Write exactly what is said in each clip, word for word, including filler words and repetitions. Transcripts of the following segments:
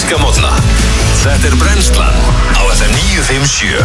Ógiska mótna. Þetta er Brennslan á F M níu fimm sjö.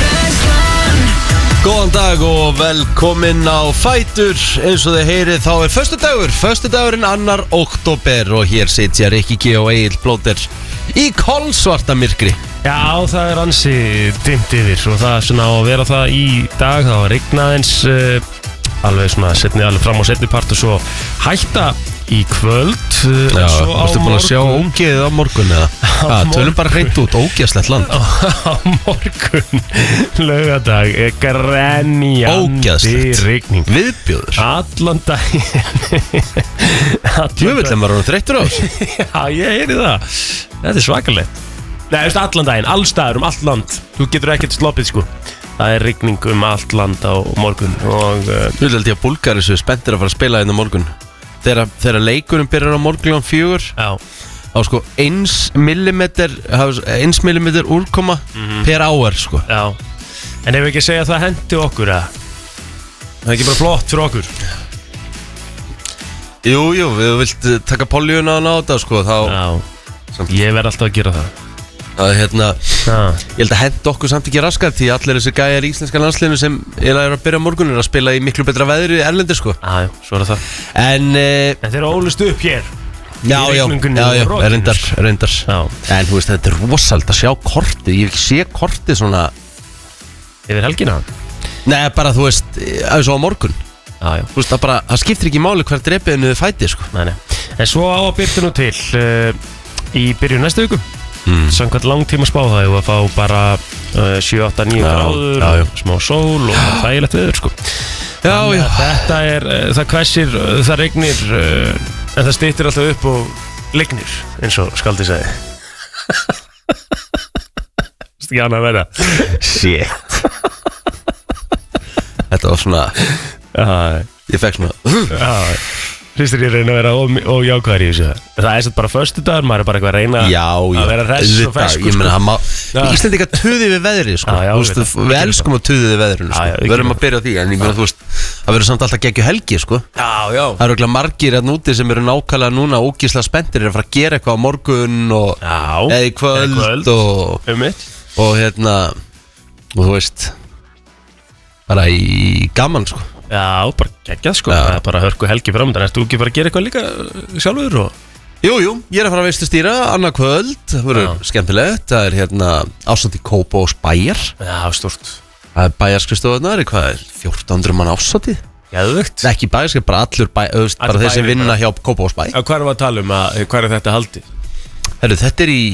Góðan dag og velkomin á Fætur. Eins og þið heyrið þá er föstudagur Föstudagurinn annar október. Og hér sitja Rikki G og Egill Blóter í kolsvarta myrkri. Já, það er ansi dimmt yfir. Og það er svona á að vera það í dag. Það var rignaðins uh, alveg svona setni alveg fram á setni part. Og svo hætta í kvöld. uh, Já, svo á varstu búin að sjá ógeðið á morgun eða? Já, tölum bara hreint út, ógeðslegt land. Á morgun laugardag er grenjandi Ógeðslegt. rigning. Viðbjóður. Allan daginn. Djöfullin var hann þreyttur á þessu. Já, ég heyri það. Þetta er svakalegt. Nei, veist, allan daginn, allstaðar um allt land. Þú getur ekkert sloppið, sko. Það er rigning um allt land á morgun. Og uh, Þú held ég að Búlgari séu spenntir að fara að spila hérna á morgun. Þegar, þegar leikurinn byrjar á morgun á fjögur já, á sko eins millimeter eins millimeter úrkoma per áar sko. já. En ef við ekki segja að það hendi okkur, eða? Það er ekki bara flott fyrir okkur. Jú, jú, við vilt taka poljuna á þetta sko, þá Já, Samt. ég verð alltaf að gera það. að, hérna, Já, ég held að henda okkur samt ekki raskar því allir þessi gæjar í íslenska landsliðinu sem er að byrja á morgun er að spila í miklu betra veðri erlendir sko. já, svo er það. En eh, En þeir eru ólust upp hér. já, Í já, rigningunni já, og já, rokinu, reyndar, sko. reyndar Já, En þú veist, þetta er rosald að sjá kortið. Ég hef ekki sé kortið svona. yfir helgina. Nei, bara þú veist, eins og á morgun. Já, já, Þú veist, það bara, það skiptir ekki máli hver drepiðinu þið fæti sko. nei, nei. En svo á að byrja nú til uh, í byrjun næstu viku. mm. Samkvæmt langtíma spá það og að fá bara uh, sjö, átta, níu Já, gráður já, já. og smá sól og þægilegt viður, sko. Já, Þannig já að Þetta er, uh, það hversir, uh, það regnir uh, en það styttir alltaf upp og lignir, eins og skaldi segi. Vist ekki annað að vera. Shit Þetta var svona, Já, ég fekk svona já, hristir ég reyna að vera ójákvæður í þessu. Það er svolítið bara föstudagur, maður er bara eitthvað að reyna Já, já, að vera hress og ferskur, Ég meina, sko. hann má Já. Íslendingar tuði við veðri, sko. Já, já, Þú veist, við- Við við gerum elskum að tuði við veðrinu, Já, já, sko. við Við verðum gerum að byrja á því. En ég meina, þú veist, það verður samt alltaf geggju helgi, sko. Já, já. Það eru örugglega margir hérna úti sem eru nákvæmlega núna ógeðslega spenntir er að fara að gera eitthvað á morgun og Já, eða í kvöld, eða kvöld. Og, Um mitt. og hérna og þú veist bara í gaman, sko. Já, bara geggjað, sko. Já. Það er bara hörku helgi framöndan. Ertu ekki bara að gera eitthvað líka uh, sjálfur og... Jú, jú, ég er að fara að veistu stýra annað kvöld, það verður Já. skemmtilegt. Það er hérna ásamt í Kópavóks bæjar. Já, stort. Það er bæjarskristofunar, hvað er fjórtán hundruð mann ásátið? Geðvögt. Nei, ekki bæjarskristof, bara allur bæ, öðvist, bara Allir þeir sem bæjarnir vinna bara. hjá Kópavóks bæ. Já, hvað erum við að tala um? Að, hvað er þetta haldið? Herru, þetta er í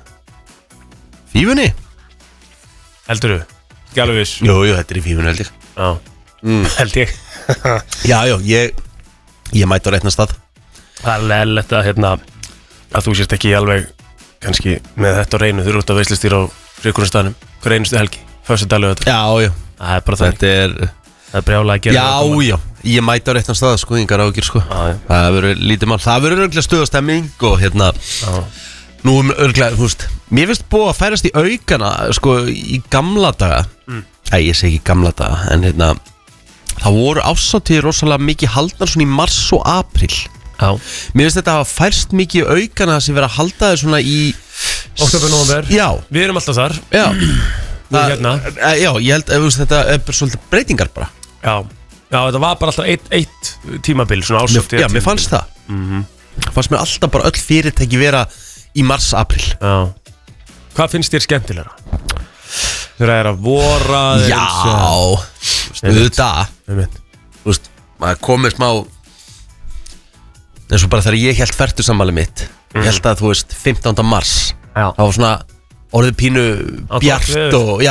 Fífunni? Heldurðu? Ekki alveg viss. Jú, jú, þetta er í Fífunni, held ég. Já, mm. held ég. Já, já, ég ég mæti á réttan stað. Það er leðilegt að, hérna, að þú sést ekki alveg kannski með þetta á reynu. Þú eru út að veislistýra á frikurinn hver einustu helgi. Föstu dalið þetta. Já, já, Það er bara þannig. þetta er Það er brjálega að gera. Já, já, ég mæti á réttan stað, sko, yngar ágjur, sko. Já, já. Það verður lítið mál. Það verður örgulega stöðastemming og hérna Já. nú um örgulega, þú veist, mér finnst búið að færast í aukana, sko, í gamla daga. Mm. Æ, ég segi ekki gamla daga, en hérna það voru ásatíð rosalega mikið haldnar svona í mars og april. Já. Mér finnst þetta að hafa færst mikið í aukana sem verið að halda þau svona í Október, nóvember. Já, Við erum alltaf þar. já Við hérna. e, Já, ég held að þetta er bara svolítið breytingar bara. Já. Já, þetta var bara alltaf eitt, eitt tímabil, svona mér, ásótt. Já, mér fannst það Mhm. Fannst mér alltaf bara öll fyrirtæki vera í mars, april. Já. Hvað finnst þér skemmtilegra? Þegar það er að vora Já, auðvitað. Einmitt. Þú veist, maður komið smá eins og bara þegar ég held fertugsafmæli mitt. Ég held að, þú veist, fimmtánda mars Já. það var svona orðið pínu Á bjart gott veður. og, já,